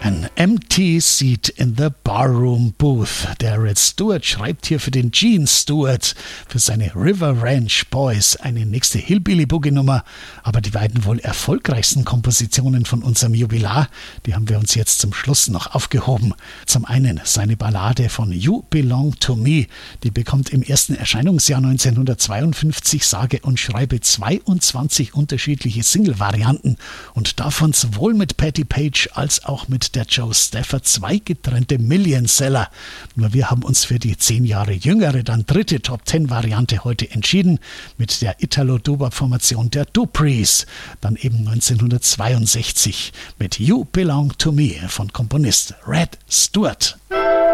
An empty seat in the barroom booth. Der Red Stewart schreibt hier für den Gene Stewart, für seine River Ranch Boys, eine nächste Hillbilly-Boogie-Nummer. Aber die beiden wohl erfolgreichsten Kompositionen von unserem Jubilar, die haben wir uns jetzt zum Schluss noch aufgehoben. Zum einen seine Ballade von You Belong to Me. Die bekommt im ersten Erscheinungsjahr 1952 sage und schreibe 22 unterschiedliche Single-Varianten und davon sowohl mit Patti Page als auch mit der Jo Stafford 2 getrennte Millionseller. Nur wir haben uns für die 10 Jahre jüngere, dann dritte Top-10-Variante heute entschieden mit der Italo-Dubop-Formation der Duprees. Dann eben 1962 mit You Belong to Me von Komponist Red Stewart.